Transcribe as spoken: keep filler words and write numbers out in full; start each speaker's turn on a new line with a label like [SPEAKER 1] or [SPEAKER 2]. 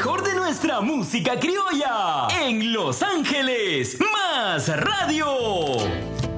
[SPEAKER 1] mejor de nuestra música criolla en Los Ángeles Más Radio.